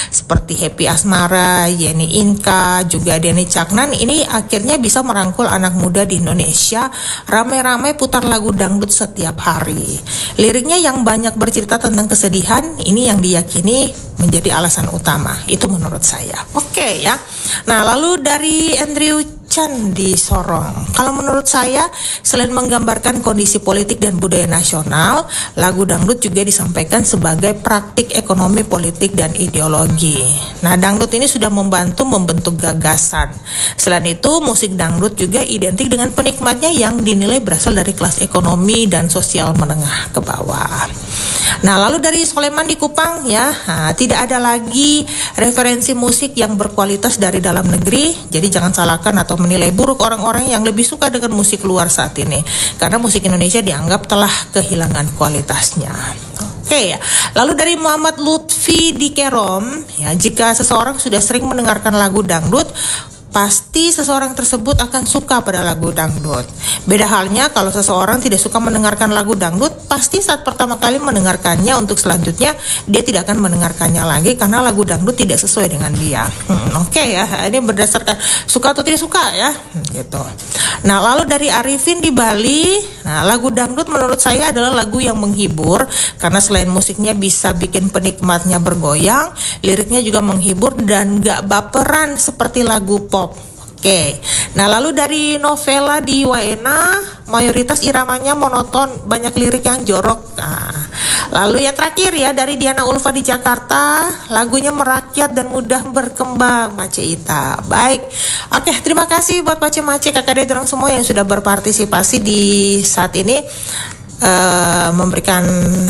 seperti Happy Asmara, Yeni Inka, juga Denny Caknan ini akhirnya bisa merangkul anak muda di Indonesia ramai-ramai putar lagu dangdut setiap hari. Liriknya yang banyak bercerita tentang kesedihan ini yang diyakini menjadi alasan utama. Itu menurut saya. Oke ya. Nah, lalu dari Andrew Chan di Sorong. Kalau menurut saya, selain menggambarkan kondisi politik dan budaya nasional, lagu dangdut juga disampaikan sebagai praktik ekonomi, politik, dan ideologi. Nah, dangdut ini sudah membantu membentuk gagasan. Selain itu, musik dangdut juga identik dengan penikmatnya yang dinilai berasal dari kelas ekonomi dan sosial menengah ke bawah. Nah, lalu dari Soleman di Kupang ya, tidak ada lagi referensi musik yang berkualitas dari dalam negeri. Jadi jangan salahkan atau menilai buruk orang-orang yang lebih suka dengan musik luar saat ini, karena musik Indonesia dianggap telah kehilangan kualitasnya. Oke ya. Lalu dari Muhammad Lutfi di Kerom ya, jika seseorang sudah sering mendengarkan lagu dangdut, pasti seseorang tersebut akan suka pada lagu dangdut. Beda halnya kalau seseorang tidak suka mendengarkan lagu dangdut, pasti saat pertama kali mendengarkannya untuk selanjutnya dia tidak akan mendengarkannya lagi karena lagu dangdut tidak sesuai dengan dia. Oke ya, ini berdasarkan suka atau tidak suka ya, gitu. Nah, lalu dari Arifin di Bali, nah lagu dangdut menurut saya adalah lagu yang menghibur karena selain musiknya bisa bikin penikmatnya bergoyang, liriknya juga menghibur dan gak baperan seperti lagu pop. Oke, nah lalu dari Novela di Waena, mayoritas iramanya monoton, banyak lirik yang jorok. Nah, lalu yang terakhir ya dari Diana Ulfa di Jakarta, lagunya merakyat dan mudah berkembang, Mace Ita. Baik, oke, terima kasih buat Mace kakak dorong semua yang sudah berpartisipasi di saat ini, memberikan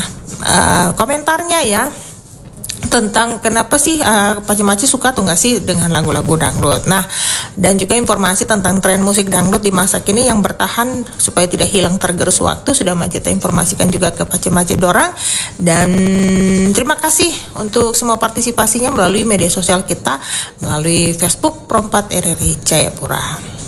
komentarnya ya tentang kenapa sih Mace suka atau enggak sih dengan lagu-lagu dangdut. Nah, dan juga informasi tentang tren musik dangdut di masa kini yang bertahan supaya tidak hilang tergerus waktu sudah Mace informasikan juga ke Mace Dorang. Dan terima kasih untuk semua partisipasinya melalui media sosial kita, melalui Facebook Pro 4 RRI Jayapura.